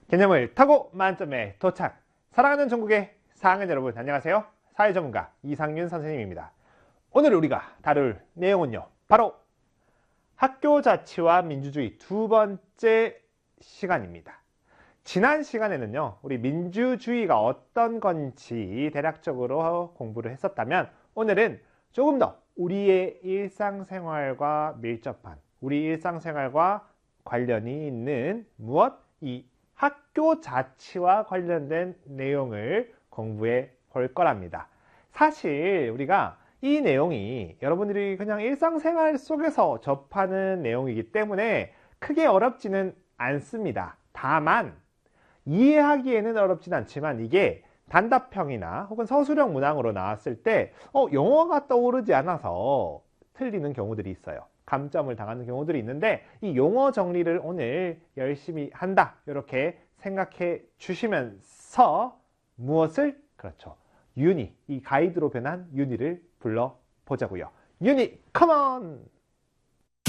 개념을 타고 만점에 도착! 사랑하는 전국의 4학년 여러분 안녕하세요. 사회전문가 이상윤 선생님입니다. 오늘 우리가 다룰 내용은요, 바로 학교 자치와 민주주의 두 번째 시간입니다. 지난 시간에는요, 우리 민주주의가 어떤 건지 대략적으로 공부를 했었다면, 오늘은 조금 더 우리의 일상생활과 밀접한, 우리 일상생활과 관련이 있는 이 학교 자치와 관련된 내용을 공부해 볼 거랍니다. 사실 우리가 이 내용이 여러분들이 그냥 일상생활 속에서 접하는 내용이기 때문에 크게 어렵지는 않습니다. 다만 이해하기에는 어렵진 않지만, 이게 단답형이나 혹은 서술형 문항으로 나왔을 때 영어가 떠오르지 않아서 틀리는 경우들이 있어요. 감점을 당하는 경우들이 있는데, 이 용어 정리를 오늘 열심히 한다, 이렇게 생각해 주시면서 무엇을? 그렇죠, 유니, 이 가이드로 변한 유니를 불러보자고요. 유니, 컴온!